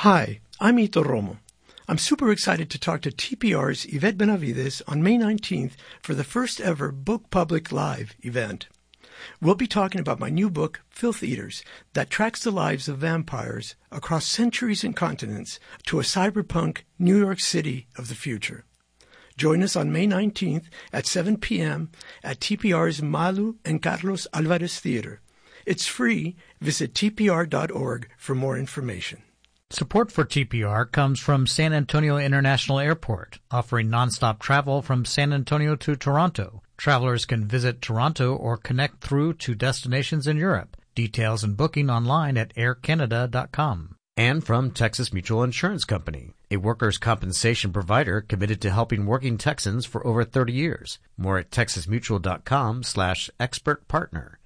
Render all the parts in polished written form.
Hi, I'm Ito Romo. I'm super excited to talk to TPR's Yvette Benavides on May 19th for the first ever Book Public Live event. We'll be talking about my new book, Filth Eaters, that tracks the lives of vampires across centuries and continents to a cyberpunk New York City of the future. Join us on May 19th at 7 p.m. at TPR's Malu and Carlos Alvarez Theater. It's free. Visit tpr.org for more information. Support for TPR comes from San Antonio International Airport, offering nonstop travel from San Antonio to Toronto. Travelers can visit Toronto or connect through to destinations in Europe. Details and booking online at aircanada.com. And from Texas Mutual Insurance Company, a workers' compensation provider committed to helping working Texans for over 30 years. More at texasmutual.com/expert partner.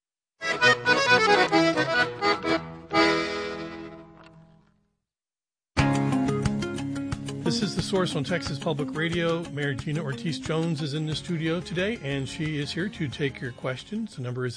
This is The Source on Texas Public Radio. Mayor Gina Ortiz-Jones is in the studio today, and she is here to take your questions. The number is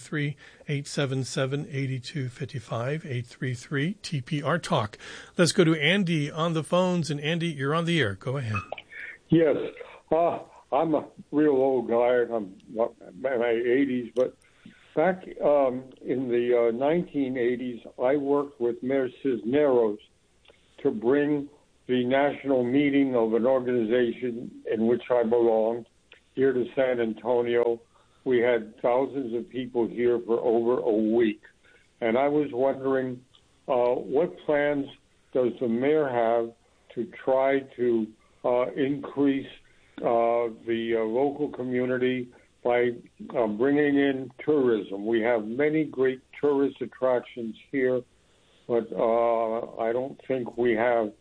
833-877-8255, 833-TPR-TALK. Let's go to Andy on the phones, and Andy, you're on the air. Go ahead. Yes. I'm a real old guy. I'm in my 80s, but back in the 1980s, I worked with Mayor Cisneros to bring the national meeting of an organization in which I belonged here to San Antonio. We had thousands of people here for over a week. And I was wondering, what plans does the mayor have to try to increase the local community by bringing in tourism? We have many great tourist attractions here, but I don't think we have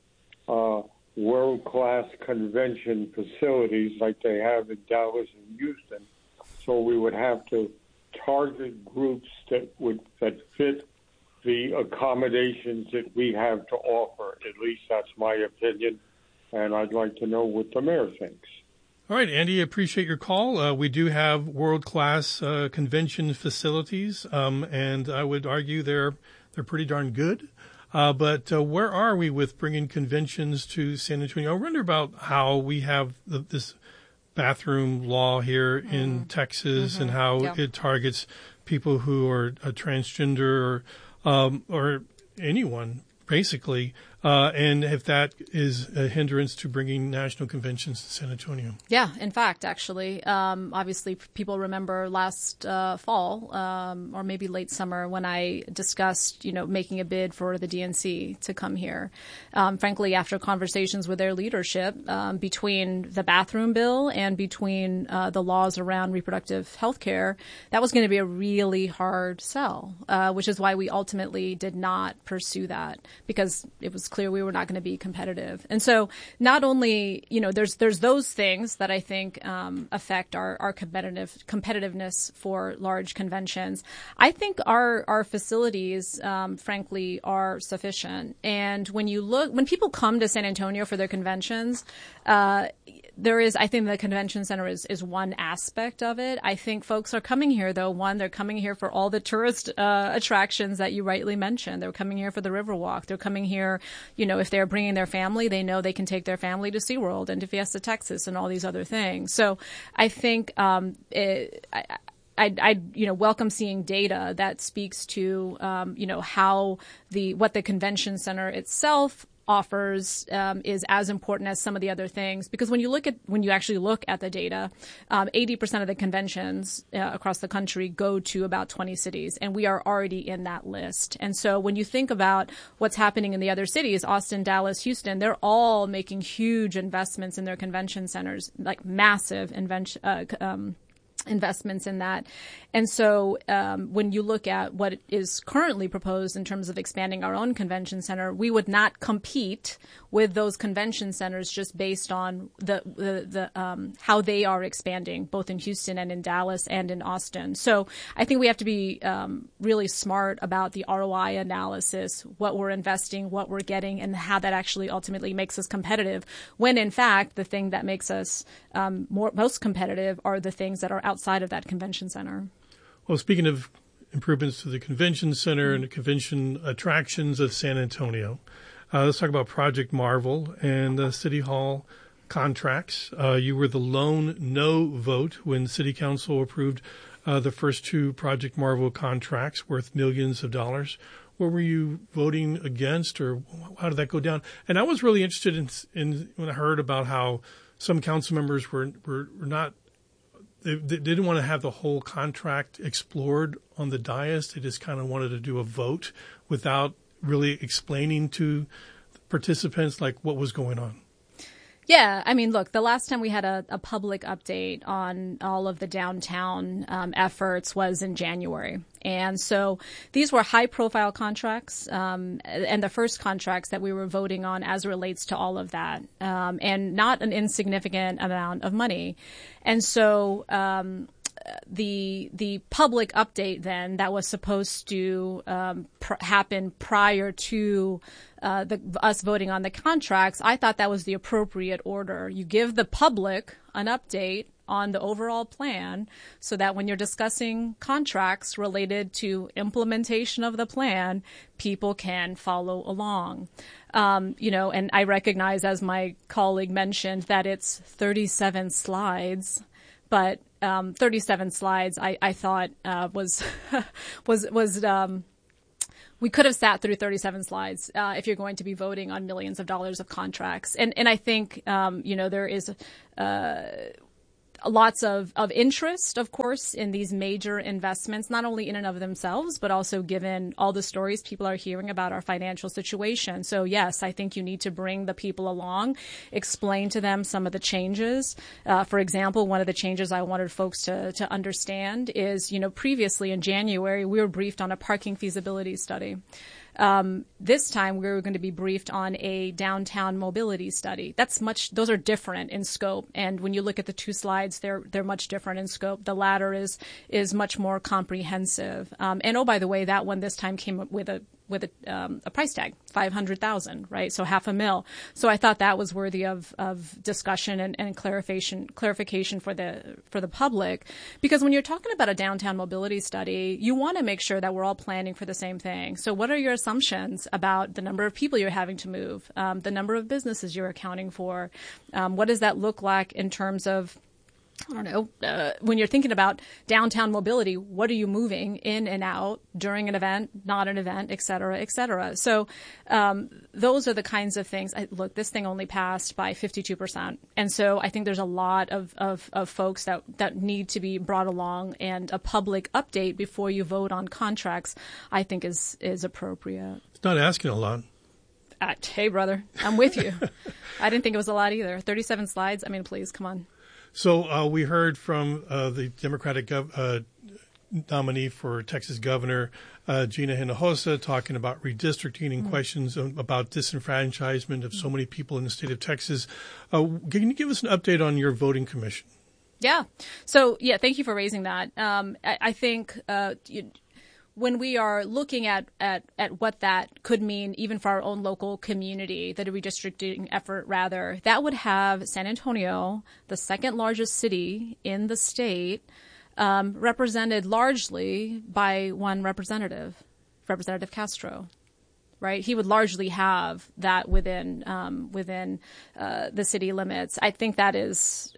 world-class convention facilities like they have in Dallas and Houston. So we would have to target groups that fit the accommodations that we have to offer. At least that's my opinion, and I'd like to know what the mayor thinks. All right, Andy, I appreciate your call. We do have world-class convention facilities, and I would argue they're pretty darn good. But where are we with bringing conventions to San Antonio? I wonder about how we have this bathroom law here in Texas and how it targets people who are transgender or anyone, basically, and if that is a hindrance to bringing national conventions to San Antonio. Yeah, in fact, actually, obviously people remember last fall or maybe late summer when I discussed, making a bid for the DNC to come here. Frankly, after conversations with their leadership between the bathroom bill and between the laws around reproductive health care, that was going to be a really hard sell, which is why we ultimately did not pursue that, because it was clear we were not going to be competitive. And so not only, there's those things that I think affect our competitiveness for large conventions. I think our facilities, frankly, are sufficient. And when people come to San Antonio for their conventions, I think the convention center is one aspect of it. I think folks are coming here, though. They're coming here for all the tourist attractions that you rightly mentioned. They're coming here for the Riverwalk. They're coming here, if they're bringing their family, they know they can take their family to SeaWorld and to Fiesta Texas and all these other things. So I think I'd welcome seeing data that speaks to how what the convention center itself offers is as important as some of the other things, because when you actually look at the data, 80% of the conventions across the country go to about 20 cities, and we are already in that list. And so when you think about what's happening in the other cities, Austin, Dallas, Houston, they're all making huge investments in their convention centers, like massive investments in that. And so when you look at what is currently proposed in terms of expanding our own convention center, we would not compete with those convention centers just based on the how they are expanding, both in Houston and in Dallas and in Austin. So I think we have to be really smart about the ROI analysis, what we're investing, what we're getting, and how that actually ultimately makes us competitive, when in fact the thing that makes us most competitive are the things that are outside of that convention center. Well, speaking of improvements to the convention center and the convention attractions of San Antonio, Let's talk about Project Marvel and City Hall contracts. You were the lone no vote when City Council approved the first two Project Marvel contracts worth millions of dollars. What were you voting against, or how did that go down? And I was really interested in when I heard about how some council members were not, they didn't want to have the whole contract explored on the dais. They just kind of wanted to do a vote without really explaining to participants like what was going on. Yeah, I mean, look, the last time we had a public update on all of the downtown efforts was in January. And so these were high-profile contracts, and the first contracts that we were voting on as it relates to all of that, and not an insignificant amount of money. And so the public update then that was supposed to happen prior to us voting on the contracts, I thought that was the appropriate order. You give the public an update on the overall plan so that when you're discussing contracts related to implementation of the plan, people can follow along. And I recognize, as my colleague mentioned, that it's 37 slides, but 37 slides I thought was we could have sat through 37 slides if you're going to be voting on millions of dollars of contracts. And I think, there is lots of interest, of course, in these major investments, not only in and of themselves, but also given all the stories people are hearing about our financial situation. So, yes, I think you need to bring the people along, explain to them some of the changes. For example, one of the changes I wanted folks to understand is, previously in January, we were briefed on a parking feasibility study. This time we were going to be briefed on a downtown mobility study. Those are different in scope. And when you look at the two slides, they're much different in scope. The latter is much more comprehensive. And oh, by the way, that one this time came up with a price tag, $500,000, right? So $500,000. So I thought that was worthy of discussion and clarification for the public, because when you're talking about a downtown mobility study, you want to make sure that we're all planning for the same thing. So what are your assumptions about the number of people you're having to move, the number of businesses you're accounting for? What does that look like in terms of, I don't know, when you're thinking about downtown mobility, what are you moving in and out during an event, not an event, et cetera, et cetera. So those are the kinds of things. Look, this thing only passed by 52%. And so I think there's a lot of folks that need to be brought along, and a public update before you vote on contracts, I think is appropriate. It's not asking a lot. Hey, brother, I'm with you. I didn't think it was a lot either. 37 slides. I mean, please, come on. So we heard from the Democratic nominee for Texas governor, Gina Hinojosa, talking about redistricting and questions about disenfranchisement of so many people in the state of Texas. Can you give us an update on your voting commission? Yeah. So, thank you for raising that. I think when we are looking at what that could mean, even for our own local community, the redistricting effort, rather, that would have San Antonio, the second largest city in the state, represented largely by one representative, Representative Castro. Right, he would largely have that within the city limits. I think that's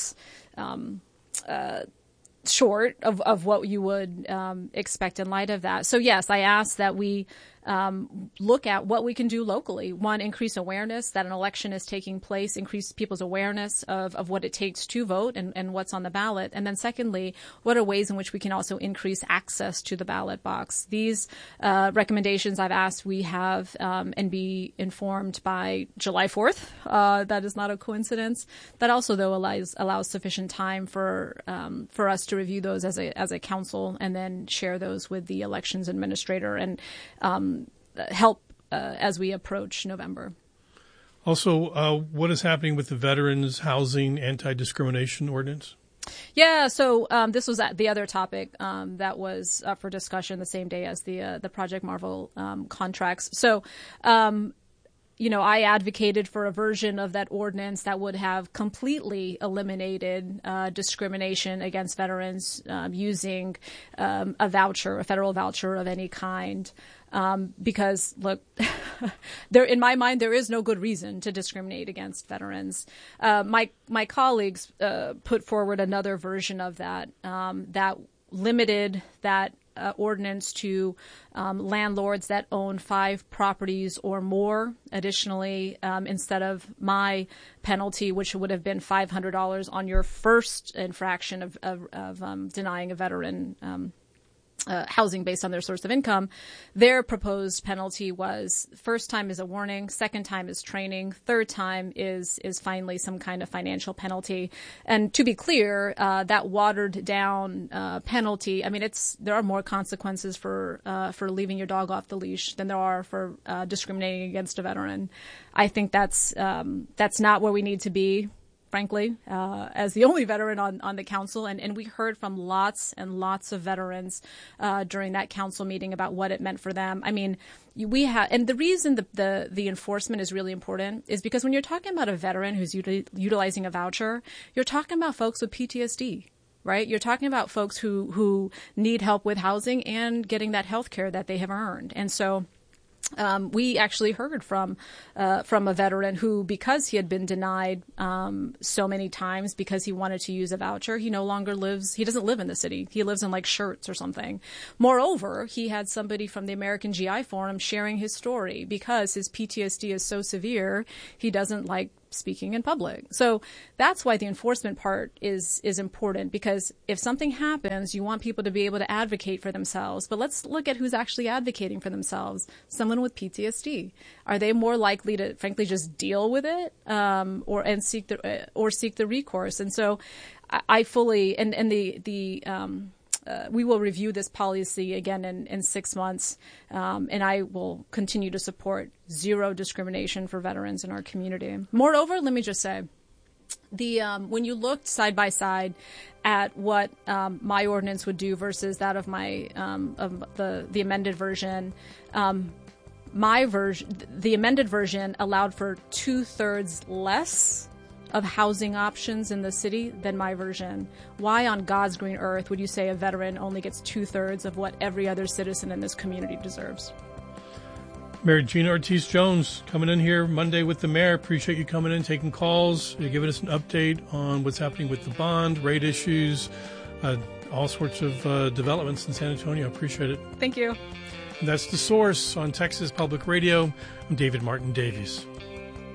short of what you would expect in light of that. So yes, I ask that we look at what we can do locally. One, increase awareness that an election is taking place, increase people's awareness of what it takes to vote and what's on the ballot. And then secondly, what are ways in which we can also increase access to the ballot box? These recommendations I've asked we have and be informed by July 4th. That is not a coincidence. That also, though, allows sufficient time for us to review those as a council and then share those with the elections administrator and help as we approach November. Also, what is happening with the Veterans Housing Anti-Discrimination Ordinance? Yeah, so this was the other topic that was up for discussion the same day as the Project Marvel contracts. So, I advocated for a version of that ordinance that would have completely eliminated discrimination against veterans using a federal voucher of any kind. Because, look, there, in my mind, there is no good reason to discriminate against veterans. My colleagues put forward another version of that that limited that ordinance to landlords that own 5 properties or more. Additionally, instead of my penalty, which would have been $500 on your first infraction of denying a veteran housing based on their source of income, their proposed penalty was first time is a warning, second time is training, third time is finally some kind of financial penalty. And to be clear, that watered down penalty, I mean, there are more consequences for leaving your dog off the leash than there are for discriminating against a veteran. I think that's not where we need to be, frankly, as the only veteran on the council. And we heard from lots and lots of veterans during that council meeting about what it meant for them. I mean, and the reason the enforcement is really important is because when you're talking about a veteran who's utilizing a voucher, you're talking about folks with PTSD. Right? You're talking about folks who need help with housing and getting that health care that they have earned. And so we actually heard from a veteran who, because he had been denied so many times because he wanted to use a voucher, he doesn't live in the city. He lives in like Schertz or something. Moreover, he had somebody from the American GI Forum sharing his story because his PTSD is so severe, he doesn't like speaking in public. So that's why the enforcement part is important, because if something happens, you want people to be able to advocate for themselves. But let's look at who's actually advocating for themselves. Someone with PTSD. Are they more likely to, frankly, just deal with it or seek the recourse? And so I fully we will review this policy again in 6 months, and I will continue to support zero discrimination for veterans in our community. Moreover, let me just say, when you looked side by side at what my ordinance would do versus that of my of the amended version, the amended version allowed for 2/3 less of housing options in the city than my version. Why on God's green earth would you say a veteran only gets 2/3 of what every other citizen in this community deserves? Mayor Gina Ortiz-Jones coming in here Monday with the mayor. Appreciate you coming in, taking calls, you're giving us an update on what's happening with the bond, rate issues, all sorts of developments in San Antonio. Appreciate it. Thank you. And that's The Source on Texas Public Radio. I'm David Martin Davies.